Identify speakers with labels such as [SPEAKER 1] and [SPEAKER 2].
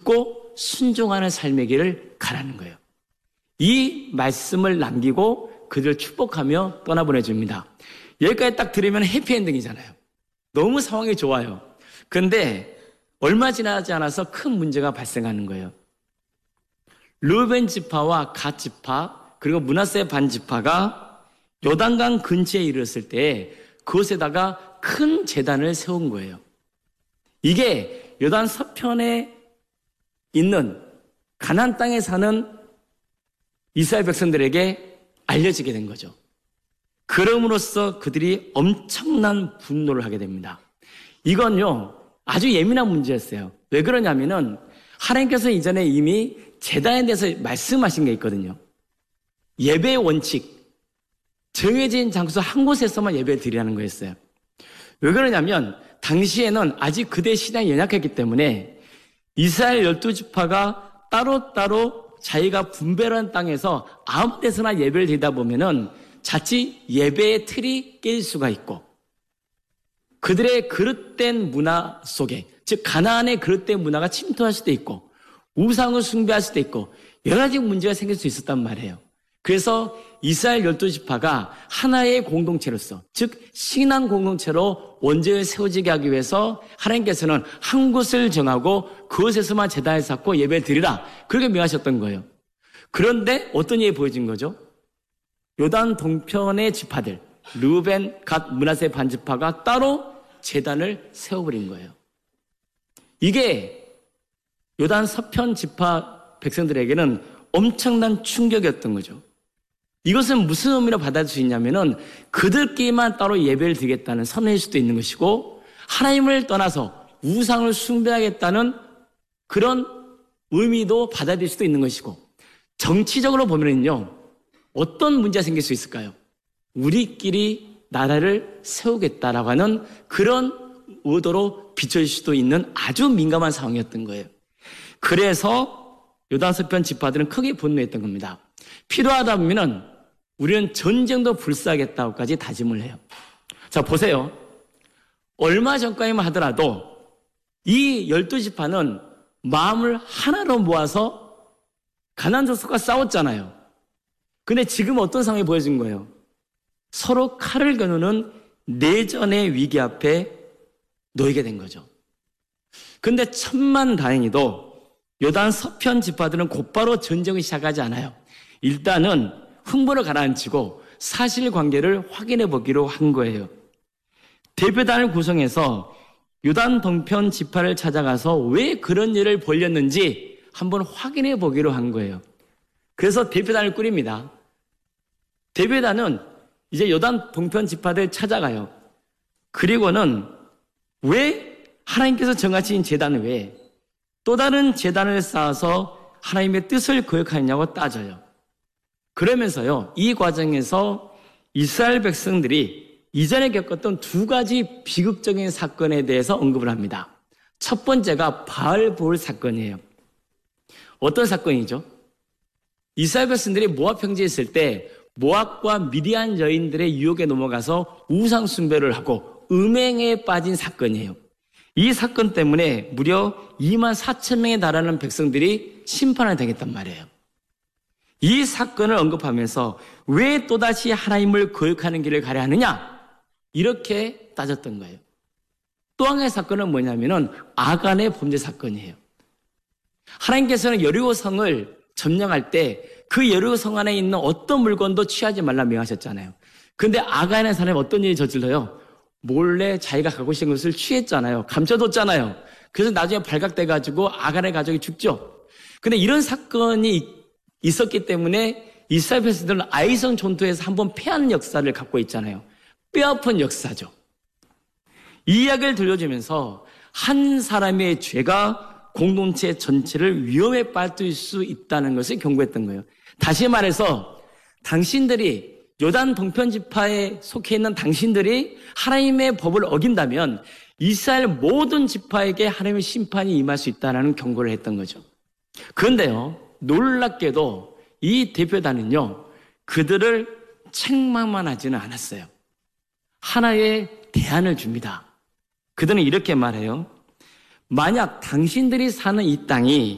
[SPEAKER 1] 듣고 순종하는 삶의 길을 가라는 거예요. 이 말씀을 남기고 그들을 축복하며 떠나보내줍니다. 여기까지 딱 들으면 해피엔딩이잖아요. 너무 상황이 좋아요. 그런데 얼마 지나지 않아서 큰 문제가 발생하는 거예요. 르우벤 지파와 갓 지파 그리고 므낫세 반 지파가 요단강 근처에 이르렀을 때 그곳에다가 큰 제단을 세운 거예요. 이게 요단 서편에 있는 가나안 땅에 사는 이스라엘 백성들에게 알려지게 된 거죠. 그럼으로써 그들이 엄청난 분노를 하게 됩니다. 이건요 아주 예민한 문제였어요. 왜 그러냐면은 하나님께서 이전에 이미 제단에 대해서 말씀하신 게 있거든요. 예배의 원칙, 정해진 장소 한 곳에서만 예배를 드리라는 거였어요. 왜 그러냐면 당시에는 아직 그대 신앙이 연약했기 때문에 이스라엘 12지파가 따로따로 자기가 분배한 땅에서 아무 데서나 예배를 드리다 보면은 자칫 예배의 틀이 깨질 수가 있고 그들의 그릇된 문화 속에 즉 가나안의 그릇된 문화가 침투할 수도 있고 우상을 숭배할 수도 있고 여러 가지 문제가 생길 수 있었단 말이에요. 그래서 이스라엘 12지파가 하나의 공동체로서 즉 신앙 공동체로 원죄를 세워지게 하기 위해서 하나님께서는 한 곳을 정하고 그곳에서만 제단을 쌓고 예배를 드리라 그렇게 명하셨던 거예요. 그런데 어떤 일이 보여진 거죠? 요단 동편의 지파들 르우벤, 갓, 므낫세 반 지파가 따로 제단을 세워버린 거예요. 이게 요단 서편 지파 백성들에게는 엄청난 충격이었던 거죠. 이것은 무슨 의미로 받아들일 수 있냐면은 그들끼리만 따로 예배를 드리겠다는 선언일 수도 있는 것이고 하나님을 떠나서 우상을 숭배하겠다는 그런 의미도 받아들일 수도 있는 것이고 정치적으로 보면은요 어떤 문제가 생길 수 있을까요? 우리끼리 나라를 세우겠다라고 하는 그런 의도로 비춰질 수도 있는 아주 민감한 상황이었던 거예요. 그래서 요단서편 지파들은 크게 분노했던 겁니다. 필요하다 보면은 우리는 전쟁도 불사하겠다고까지 다짐을 해요. 자, 보세요. 얼마 전까지만 하더라도 이 12지파는 마음을 하나로 모아서 가나안 족속과 싸웠잖아요. 근데 지금 어떤 상황이 보여진 거예요? 서로 칼을 겨누는 내전의 위기 앞에 놓이게 된 거죠. 근데 천만다행히도 요단 서편 지파들은 곧바로 전쟁을 시작하지 않아요. 일단은 흥분을 가라앉히고 사실관계를 확인해 보기로 한 거예요. 대표단을 구성해서 요단 동편 지파를 찾아가서 왜 그런 일을 벌였는지 한번 확인해 보기로 한 거예요. 그래서 대표단을 꾸립니다. 대표단은 이제 요단 동편 지파들 찾아가요. 그리고는 왜 하나님께서 정하신 제단 외에 또 다른 제단을 쌓아서 하나님의 뜻을 거역하느냐고 따져요. 그러면서요, 이 과정에서 이스라엘 백성들이 이전에 겪었던 두 가지 비극적인 사건에 대해서 언급을 합니다. 첫 번째가 바알볼 사건이에요. 어떤 사건이죠? 이스라엘 백성들이 모압 평지에 있을 때 모압과 미디안 여인들의 유혹에 넘어가서 우상 숭배를 하고 음행에 빠진 사건이에요. 이 사건 때문에 무려 24,000명에 달하는 백성들이 심판을 당했단 말이에요. 이 사건을 언급하면서 왜 또다시 하나님을 거역하는 길을 가려 하느냐? 이렇게 따졌던 거예요. 또 하나의 사건은 뭐냐면은 아간의 범죄 사건이에요. 하나님께서는 여리고성을 점령할 때 그 여리고성 안에 있는 어떤 물건도 취하지 말라 명하셨잖아요. 근데 아간의 사람이 어떤 일이 저질러요? 몰래 자기가 갖고 있는 것을 취했잖아요. 감춰뒀잖아요. 그래서 나중에 발각돼가지고 아간의 가족이 죽죠. 근데 이런 사건이 있었기 때문에 이스라엘 백성들은 아이성 전투에서 한번 패한 역사를 갖고 있잖아요. 뼈아픈 역사죠. 이 이야기를 들려주면서 한 사람의 죄가 공동체 전체를 위험에 빠뜨릴 수 있다는 것을 경고했던 거예요. 다시 말해서 당신들이 요단 동편 지파에 속해 있는 당신들이 하나님의 법을 어긴다면 이스라엘 모든 지파에게 하나님의 심판이 임할 수 있다는 경고를 했던 거죠. 그런데요, 놀랍게도 이 대표단은요, 그들을 책망만 하지는 않았어요. 하나의 대안을 줍니다. 그들은 이렇게 말해요. 만약 당신들이 사는 이 땅이